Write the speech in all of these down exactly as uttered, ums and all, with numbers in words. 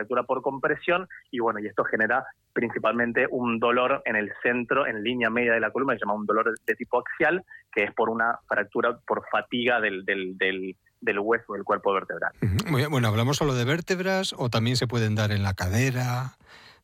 fractura por compresión, y bueno, y esto genera principalmente un dolor en el centro, en línea media de la columna, que se llama un dolor de tipo axial, que es por una fractura por fatiga del, del, del, del hueso del cuerpo vertebral. Muy bien. Bueno, ¿hablamos solo de vértebras o también se pueden dar en la cadera,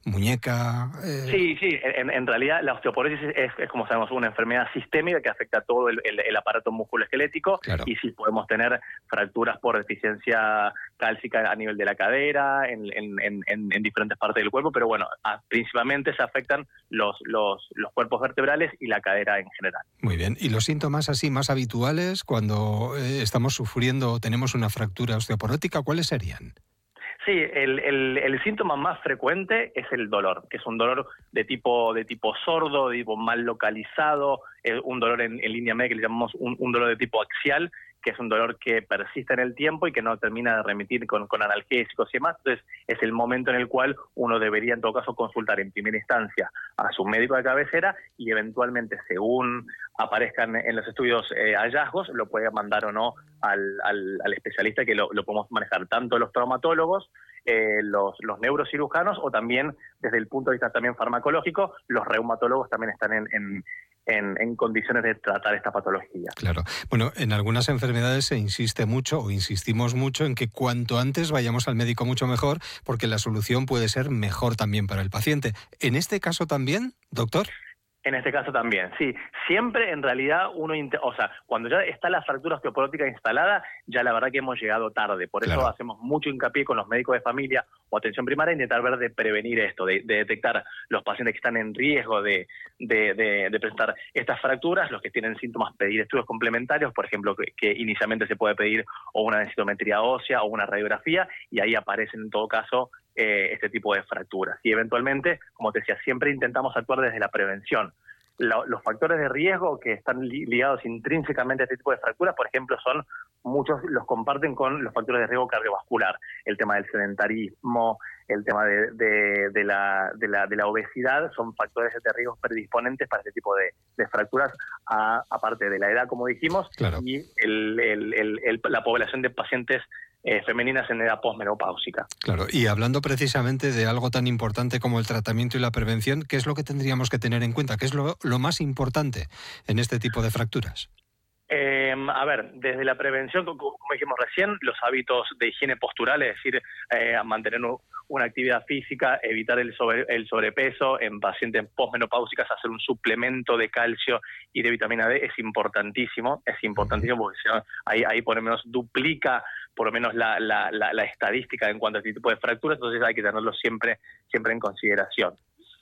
muñeca? Eh... Sí, sí, en, en realidad la osteoporosis es, es, como sabemos, una enfermedad sistémica que afecta a todo el, el, el aparato musculoesquelético, claro. Y sí podemos tener fracturas por deficiencia cálcica a nivel de la cadera, en, en, en, en diferentes partes del cuerpo, pero bueno, a, principalmente se afectan los, los, los cuerpos vertebrales y la cadera en general. Muy bien, ¿y los síntomas así más habituales cuando eh, estamos sufriendo o tenemos una fractura osteoporótica, cuáles serían? Sí, el, el, el síntoma más frecuente es el dolor, que es un dolor de tipo de tipo sordo, de tipo mal localizado, eh, un dolor en, en línea media que le llamamos un, un dolor de tipo axial, que es un dolor que persiste en el tiempo y que no termina de remitir con, con analgésicos y demás. Entonces es el momento en el cual uno debería en todo caso consultar en primera instancia a su médico de cabecera y eventualmente, según aparezcan en los estudios eh, hallazgos, lo puede mandar o no al, al, al especialista, que lo, lo podemos manejar tanto los traumatólogos, eh, los, los neurocirujanos, o también desde el punto de vista también farmacológico, los reumatólogos también están en, en En, en condiciones de tratar esta patología. Claro. Bueno, en algunas enfermedades se insiste mucho o insistimos mucho en que cuanto antes vayamos al médico mucho mejor, porque la solución puede ser mejor también para el paciente. ¿En este caso también, doctor? En este caso también, sí. Siempre, en realidad, uno... O sea, cuando ya está la fractura osteoporótica instalada, ya la verdad que hemos llegado tarde. Por claro. eso hacemos mucho hincapié con los médicos de familia o atención primaria, intentar ver de prevenir esto, de, de detectar los pacientes que están en riesgo de, de, de, de presentar estas fracturas, los que tienen síntomas, pedir estudios complementarios, por ejemplo, que, que inicialmente se puede pedir o una densitometría ósea o una radiografía, y ahí aparecen en todo caso Eh, este tipo de fracturas. Y eventualmente, como te decía, siempre intentamos actuar desde la prevención. Lo, los factores de riesgo que están li, ligados intrínsecamente a este tipo de fracturas, por ejemplo, son muchos los comparten con los factores de riesgo cardiovascular, el tema del sedentarismo, el tema de, de, de, la, de, la, de la obesidad, son factores de riesgo predisponentes para este tipo de, de fracturas, a, aparte de la edad, como dijimos, claro. y el, el, el, el, la población de pacientes Eh, femeninas en edad posmenopáusica. Claro, y hablando precisamente de algo tan importante como el tratamiento y la prevención, ¿qué es lo que tendríamos que tener en cuenta? ¿Qué es lo, lo más importante en este tipo de fracturas? Eh, a ver, desde la prevención, como dijimos recién, los hábitos de higiene postural, es decir, eh, mantener una actividad física, evitar el, sobre, el sobrepeso, en pacientes posmenopáusicas hacer un suplemento de calcio y de vitamina D es importantísimo, es importantísimo porque si no, ahí, ahí por lo menos duplica por lo menos la, la, la, la estadística en cuanto a este tipo de fracturas, entonces hay que tenerlo siempre, siempre en consideración.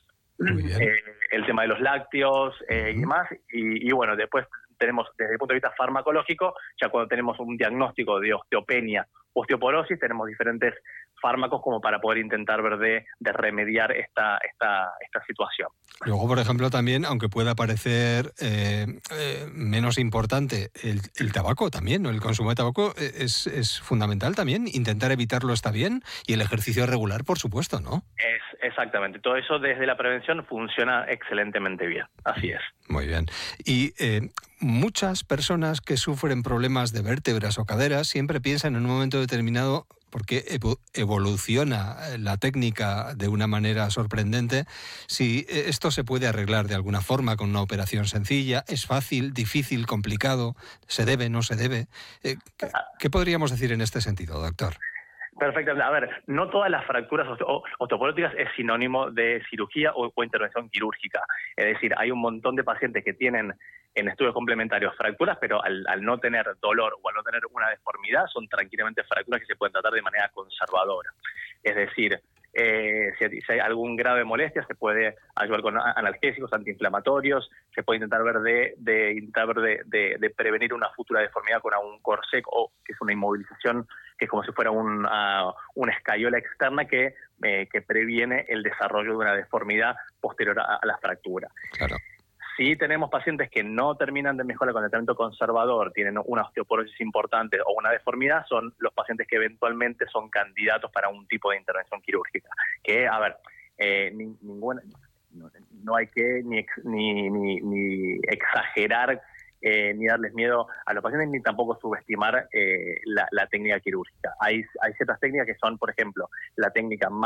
Muy bien. Eh, el tema de los lácteos eh, uh-huh. y demás, y, y bueno, después tenemos desde el punto de vista farmacológico, ya cuando tenemos un diagnóstico de osteopenia, osteoporosis, tenemos diferentes fármacos como para poder intentar ver de, de remediar esta, esta, esta situación. Luego, por ejemplo, también, aunque pueda parecer eh, eh, menos importante, el, el tabaco también, ¿no? El consumo de tabaco es, es fundamental también, intentar evitarlo está bien, y el ejercicio regular, por supuesto, ¿no? Es exactamente, todo eso desde la prevención funciona excelentemente bien, así es. Muy bien. Y eh, muchas personas que sufren problemas de vértebras o caderas siempre piensan en un momento determinado, porque evoluciona la técnica de una manera sorprendente, si esto se puede arreglar de alguna forma con una operación sencilla, es fácil, difícil, complicado, se debe, no se debe. Eh, ¿qué, ¿Qué podríamos decir en este sentido, doctor? Perfectamente. A ver, no todas las fracturas osteoporóticas es sinónimo de cirugía o, o intervención quirúrgica. Es decir, hay un montón de pacientes que tienen en estudios complementarios fracturas, pero al, al no tener dolor o al no tener una deformidad, son tranquilamente fracturas que se pueden tratar de manera conservadora. Es decir, eh, si, si hay algún grado de molestia, se puede ayudar con analgésicos, antiinflamatorios, se puede intentar ver de, de, intentar ver de, de, de prevenir una futura deformidad con un corsé, o que es una inmovilización, que es como si fuera un, uh, una escayola externa que, eh, que previene el desarrollo de una deformidad posterior a, a la fractura. Claro. Si tenemos pacientes que no terminan de mejorar con el tratamiento conservador, tienen una osteoporosis importante o una deformidad, son los pacientes que eventualmente son candidatos para un tipo de intervención quirúrgica. Que, a ver, eh, ni, ninguna, no, no hay que ni, ni, ni, ni exagerar eh, ni darles miedo a los pacientes, ni tampoco subestimar eh, la, la técnica quirúrgica. Hay, hay ciertas técnicas que son, por ejemplo, la técnica más